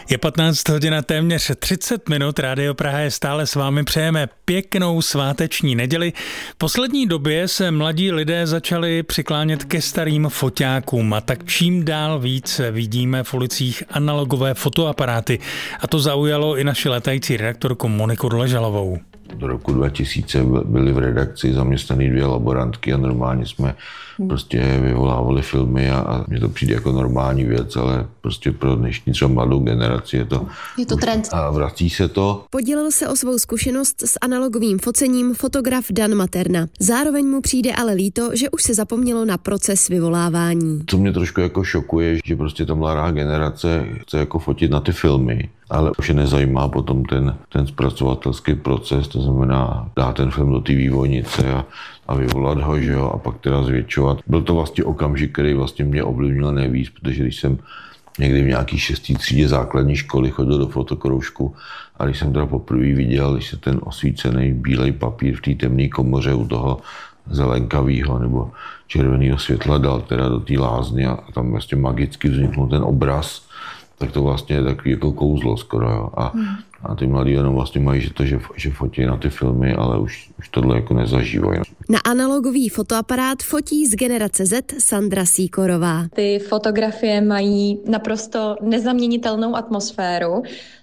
Je 15 hodin a téměř 30 minut, Rádio Praha je stále s vámi, přejeme pěknou sváteční neděli. V poslední době se mladí lidé začali přiklánět ke starým foťákům a tak čím dál víc vidíme v ulicích analogové fotoaparáty. A to zaujalo i naši letající redaktorku Moniku Doležalovou. Do roku 2000 byly v redakci zaměstnaný 2 laborantky a normálně jsme prostě vyvolávali filmy a mně to přijde jako normální věc, ale prostě pro dnešní třeba mladou generaci je to trend. A vrací se to. Podělil se o svou zkušenost s analogovým focením fotograf Dan Materna. Zároveň mu přijde ale líto, že už se zapomnělo na proces vyvolávání. Co mě trošku jako šokuje, že prostě ta mladá generace chce jako fotit na ty filmy, ale už je nezajímá potom ten zpracovatelský proces, to znamená dát ten film do té vývojnice a vyvolat ho, že jo, a pak teda zvětšovat. Byl to vlastně okamžik, který vlastně mě ovlivnil nejvíc, protože když jsem někdy v nějaký 6. třídě základní školy chodil do fotokroužku a když jsem teda poprvé viděl, když se ten osvícený bílej papír v té temné komoře u toho zelenkavýho nebo červeného světla dal teda do té lázny a tam vlastně magicky vzniknul ten obraz, tak to vlastně je takový jako kouzlo skoro, jo. A ty mladí jenom vlastně mají, že fotí na ty filmy, ale už tohle jako nezažívají. Na analogový fotoaparát fotí z generace Z Sandra Sýkorová. Ty fotografie mají naprosto nezaměnitelnou atmosféru.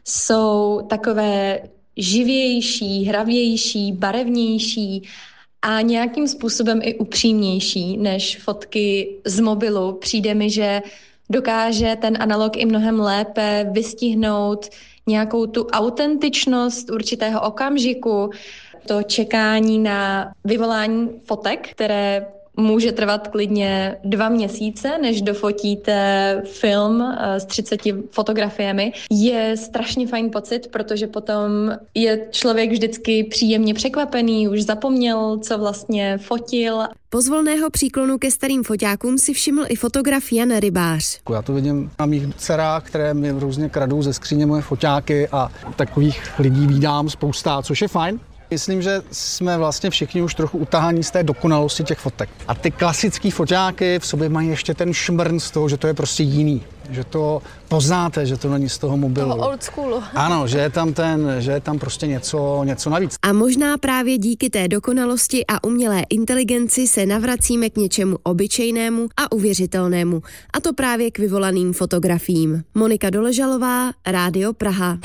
Jsou takové živější, hravější, barevnější a nějakým způsobem i upřímnější než fotky z mobilu. Přijde mi, že dokáže ten analog i mnohem lépe vystihnout nějakou tu autentičnost určitého okamžiku, to čekání na vyvolání fotek, které může trvat klidně 2 měsíce, než dofotíte film s 30 fotografiemi. Je strašně fajn pocit, protože potom je člověk vždycky příjemně překvapený, už zapomněl, co vlastně fotil. Pozvolného příklonu ke starým foťákům si všiml i fotograf Jan Rybář. Já to vidím na mých dcerách, které mi různě kradou ze skříně moje foťáky a takových lidí vídám spousta, což je fajn. Myslím, že jsme vlastně všichni už trochu utahaní z té dokonalosti těch fotek. A ty klasické foťáky v sobě mají ještě ten šmrn z toho, že to je prostě jiný. Že to poznáte, že to není z toho mobilu. Toho old schoolu. Ano, že je tam prostě něco navíc. A možná právě díky té dokonalosti a umělé inteligenci se navracíme k něčemu obyčejnému a uvěřitelnému. A to právě k vyvolaným fotografiím. Monika Doležalová, Rádio Praha.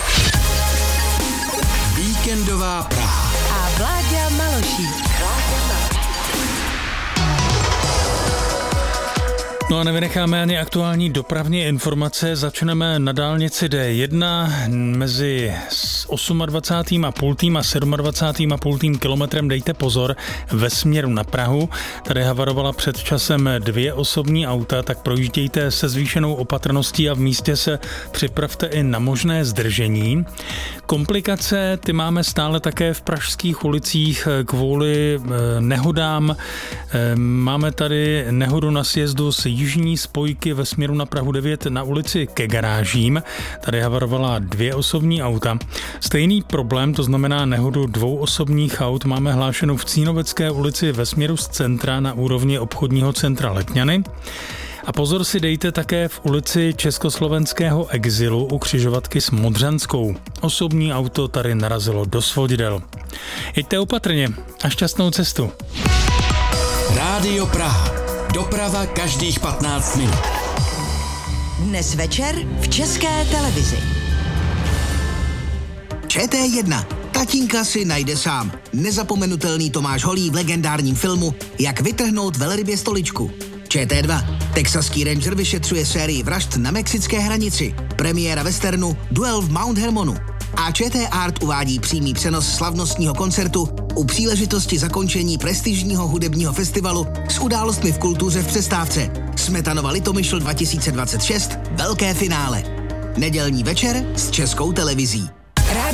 Víkendová Praha. A Vláďa Malošík. No a nevynecháme ani aktuální dopravní informace. Začneme na dálnici D1 mezi 28,5 a 27,5 kilometrem. Dejte pozor ve směru na Prahu. Tady havarovala před časem 2 osobní auta, tak projíždějte se zvýšenou opatrností a v místě se připravte i na možné zdržení. Komplikace ty máme stále také v pražských ulicích kvůli nehodám. Máme tady nehodu na sjezdu z jižní spojky ve směru na Prahu 9 na ulici ke garážím. Tady havarovala 2 osobní auta. Stejný problém, to znamená nehodu 2 osobních aut, máme hlášenou v Cínovecké ulici ve směru z centra na úrovni obchodního centra Letňany. A pozor si dejte také v ulici Československého exilu u křižovatky s Modřanskou. Osobní auto tady narazilo do svodidel. Jeďte opatrně a šťastnou cestu. Rádio Praha. Doprava každých 15 minut. Dnes večer v České televizi. ČT1. Tatínka si najde sám. Nezapomenutelný Tomáš Holý v legendárním filmu Jak vytrhnout velrybě stoličku. ČT2. Texaský ranger vyšetřuje sérii vražd na mexické hranici. Premiéra westernu Duel v Mount Hermonu. A ČT Art uvádí přímý přenos slavnostního koncertu u příležitosti zakončení prestižního hudebního festivalu s událostmi v kultuře v přestávce. Smetanova Litomyšl 2026. Velké finále. Nedělní večer s Českou televizí.